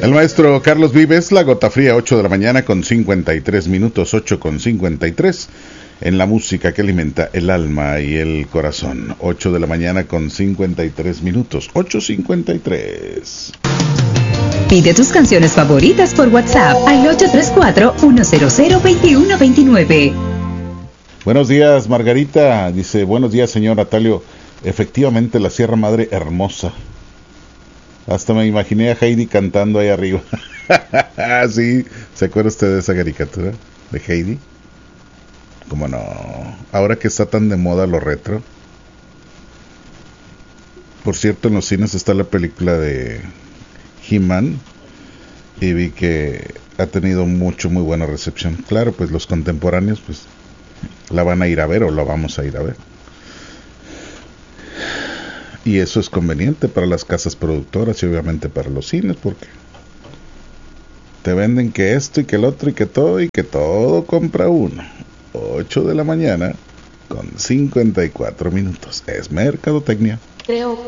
El maestro Carlos Vives, La Gota Fría, 8 de la mañana con 53 minutos, 8 con 53, en la música que alimenta el alma y el corazón. 8 de la mañana con 53 minutos, 8:53. Pide tus canciones favoritas por WhatsApp al 834-100-2129. Buenos días, Margarita. Dice, buenos días, señor Atalio. Efectivamente, la Sierra Madre hermosa. Hasta me imaginé a Heidi cantando ahí arriba. Sí, ¿se acuerda usted de esa caricatura de Heidi? ¿Cómo no? Ahora que está tan de moda lo retro. Por cierto, en los cines está la película de He-Man y vi que ha tenido muy buena recepción. Claro, pues los contemporáneos pues la van a ir a ver o la vamos a ir a ver. Y eso es conveniente para las casas productoras y obviamente para los cines, porque te venden que esto y que el otro y que todo compra uno. 8 de la mañana con 54 minutos. Es mercadotecnia. Creo